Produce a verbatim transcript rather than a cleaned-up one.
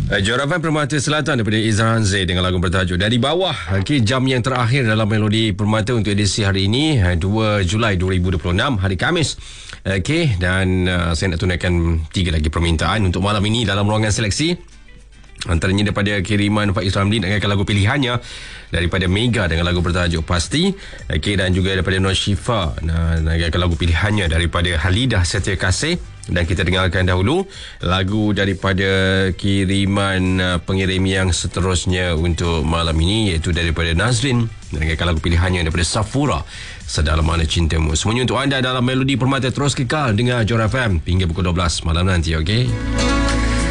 Uh, Joravan Permata Selatan daripada Izran Zaid dengan lagu bertajuk Dari Bawah. Okey, jam yang terakhir dalam Melodi Permata untuk edisi hari ini, dua Julai dua ribu dua puluh enam, hari Khamis. Okey, dan uh, saya nak tunaikan tiga lagi permintaan untuk malam ini dalam ruangan seleksi. Antaranya daripada kiriman Faiz Ramli dengan lagu pilihannya daripada Mega dengan lagu bertajuk Pasti. Okey, dan juga daripada Nur Syifa dengan lagu pilihannya daripada Halidah Setia Kasih. Dan kita dengarkan dahulu lagu daripada kiriman uh, pengirim yang seterusnya untuk malam ini, iaitu daripada Nazrin dengan lagu pilihannya daripada Safura, Sedalam Mana Cintamu. Semuanya untuk anda dalam Melodi Permata. Terus kekal dengan Joravan hingga pukul dua belas malam nanti, okey?